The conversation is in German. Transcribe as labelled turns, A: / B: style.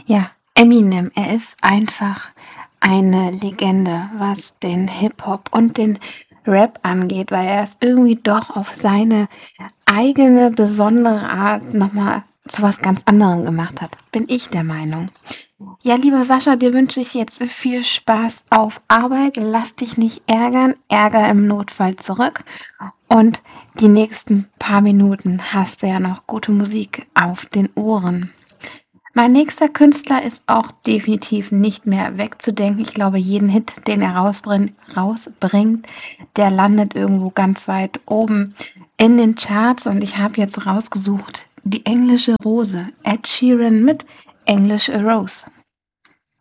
A: Ja, Eminem, er ist einfach eine Legende, was den Hip-Hop und den Rap angeht, weil er es irgendwie doch auf seine eigene besondere Art noch mal zu was ganz anderem gemacht hat, bin ich der Meinung. Ja, lieber Sascha, dir wünsche ich jetzt viel Spaß auf Arbeit. Lass dich nicht ärgern, Ärger im Notfall zurück. Und die nächsten paar Minuten hast du ja noch gute Musik auf den Ohren. Mein nächster Künstler ist auch definitiv nicht mehr wegzudenken. Ich glaube, jeden Hit, den er rausbringt, der landet irgendwo ganz weit oben in den Charts. Und ich habe jetzt rausgesucht, die englische Rose, Ed Sheeran mit English A Rose.